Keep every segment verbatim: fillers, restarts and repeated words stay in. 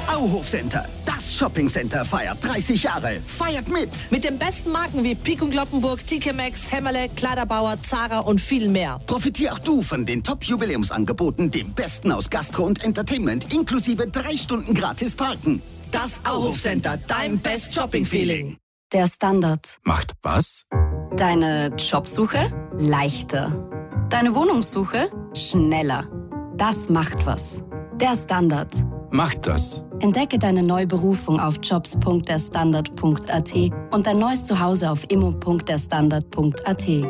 Auhof Center, das Shoppingcenter, feiert dreißig Jahre. Feiert mit! Mit den besten Marken wie Pik und Kloppenburg, T K Maxx, Hämmerle, Kleiderbauer, Zara und viel mehr. Profitier auch du von den Top-Jubiläumsangeboten, dem Besten aus Gastro und Entertainment, inklusive drei Stunden gratis Parken. Das Auhof Center, dein Best Shopping Feeling. Der Standard. Macht was? Deine Jobsuche leichter. Deine Wohnungssuche schneller. Das macht was. Der Standard. Macht das. Entdecke deine neue Berufung auf jobs punkt der standard punkt a t und dein neues Zuhause auf immo punkt der standard punkt a t.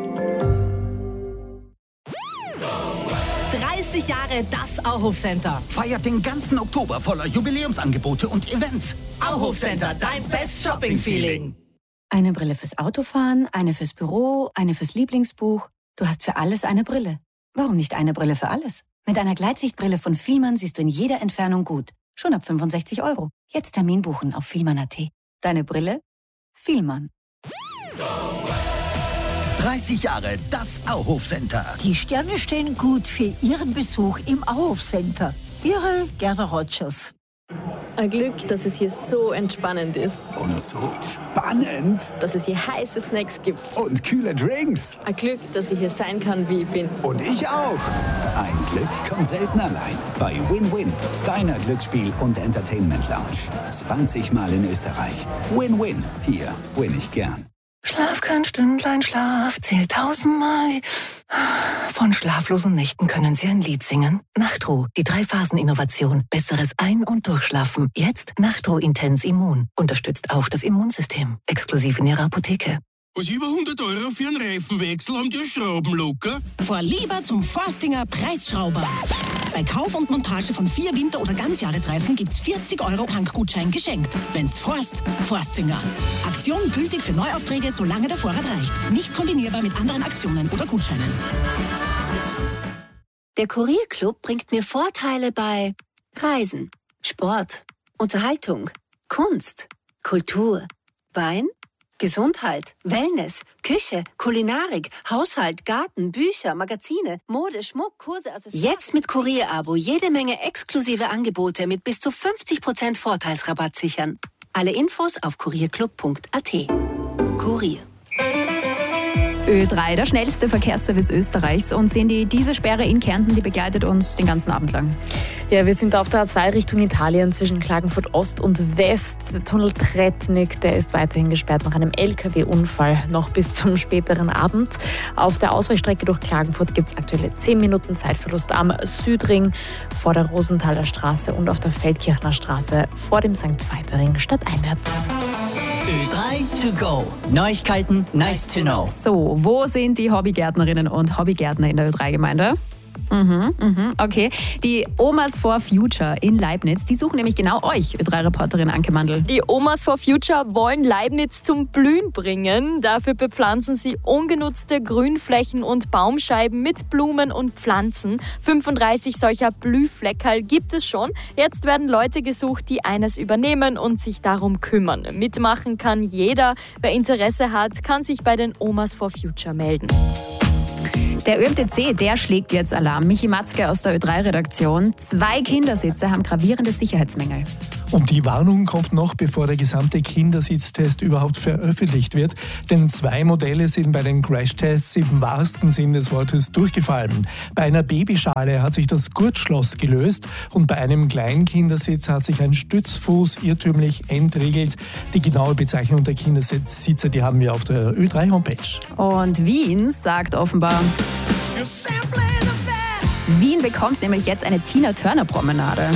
dreißig Jahre das Auhof Center. Feiert den ganzen Oktober voller Jubiläumsangebote und Events. Auhof Center, dein Best Shopping Feeling. Eine Brille fürs Autofahren, eine fürs Büro, eine fürs Lieblingsbuch. Du hast für alles eine Brille. Warum nicht eine Brille für alles? Mit einer Gleitsichtbrille von Fielmann siehst du in jeder Entfernung gut. Schon ab fünfundsechzig Euro. Jetzt Termin buchen auf fielmann punkt a t. Deine Brille? Fielmann. dreißig Jahre das Auhof Center. Die Sterne stehen gut für Ihren Besuch im Auhof Center. Ihre Gerda Rogers. Ein Glück, dass es hier so entspannend ist. Und so spannend. Dass es hier heiße Snacks gibt. Und kühle Drinks. Ein Glück, dass ich hier sein kann, wie ich bin. Und ich auch. Ein Glück kommt selten allein. Bei Win-Win, deiner Glücksspiel- und Entertainment-Lounge. zwanzig Mal in Österreich. Win-Win, hier win ich gern. Schlaf kein Stündlein Schlaf, zählt tausendmal. Von schlaflosen Nächten können Sie ein Lied singen. Nachtruh, die Drei-Phasen-Innovation. Besseres Ein- und Durchschlafen. Jetzt Nachtruh Intens Immun. Unterstützt auch das Immunsystem. Exklusiv in Ihrer Apotheke. Was über hundert Euro für einen Reifenwechsel haben die Schrauben locker? Fahr lieber zum Forstinger Preisschrauber. Bei Kauf und Montage von vier Winter- oder Ganzjahresreifen gibt's vierzig Euro Tankgutschein geschenkt. Wenn's Forst, Forstinger. Aktion gültig für Neuaufträge, solange der Vorrat reicht. Nicht kombinierbar mit anderen Aktionen oder Gutscheinen. Der Kurierclub bringt mir Vorteile bei Reisen, Sport, Unterhaltung, Kunst, Kultur, Wein, Gesundheit, Wellness, Küche, Kulinarik, Haushalt, Garten, Bücher, Magazine, Mode, Schmuck, Kurse, Accessoires. Jetzt mit Kurierabo jede Menge exklusive Angebote mit bis zu fünfzig Prozent Vorteilsrabatt sichern. Alle Infos auf kurierclub punkt a t. Kurier. Ö drei, der schnellste Verkehrsservice Österreichs. Und sehen die, diese Sperre in Kärnten, die begleitet uns den ganzen Abend lang. Ja, wir sind auf der A zwei Richtung Italien zwischen Klagenfurt Ost und West. Der Tunnel Tretnik, der ist weiterhin gesperrt nach einem L K W-Unfall, noch bis zum späteren Abend. Auf der Ausweichstrecke durch Klagenfurt gibt es aktuell zehn Minuten Zeitverlust am Südring, vor der Rosenthaler Straße und auf der Feldkirchner Straße vor dem Sankt Veit-Ring stadteinwärts. Ö drei to go. Neuigkeiten, nice to know. So, wo sind die Hobbygärtnerinnen und Hobbygärtner in der Ö drei Gemeinde? Mhm, mhm, okay. Die Omas for Future in Leibniz, die suchen nämlich genau euch, Ö drei Reporterin Anke Mandl. Die Omas for Future wollen Leibniz zum Blühen bringen. Dafür bepflanzen sie ungenutzte Grünflächen und Baumscheiben mit Blumen und Pflanzen. fünfunddreißig solcher Blühfleckerl gibt es schon. Jetzt werden Leute gesucht, die eines übernehmen und sich darum kümmern. Mitmachen kann jeder. Wer Interesse hat, kann sich bei den Omas for Future melden. Der Ö M T C, der schlägt jetzt Alarm. Michi Matzke aus der Ö drei Redaktion. Zwei Kindersitze haben gravierende Sicherheitsmängel. Und die Warnung kommt noch, bevor der gesamte Kindersitztest überhaupt veröffentlicht wird. Denn zwei Modelle sind bei den Crashtests im wahrsten Sinn des Wortes durchgefallen. Bei einer Babyschale hat sich das Gurtschloss gelöst und bei einem kleinen Kindersitz hat sich ein Stützfuß irrtümlich entriegelt. Die genaue Bezeichnung der Kindersitze, die haben wir auf der Ö drei Homepage. Und Wien sagt offenbar... Wien bekommt nämlich jetzt eine Tina-Turner-Promenade.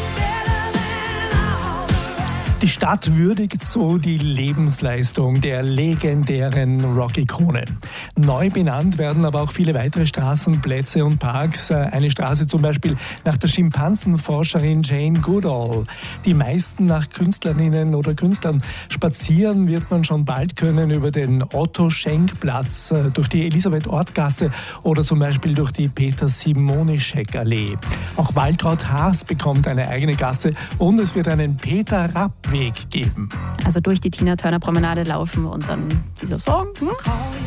Die Stadt würdigt so die Lebensleistung der legendären Rock-Ikone. Neu benannt werden aber auch viele weitere Straßen, Plätze und Parks. Eine Straße zum Beispiel nach der Schimpansenforscherin Jane Goodall. Die meisten nach Künstlerinnen oder Künstlern. Spazieren wird man schon bald können über den Otto-Schenk-Platz, durch die Elisabeth-Ort-Gasse oder zum Beispiel durch die Peter-Simonischek-Allee. Auch Waltraud Haas bekommt eine eigene Gasse und es wird einen Peter Rapp Weg geben. Also durch die Tina-Turner-Promenade laufen und dann dieser Song. Hm?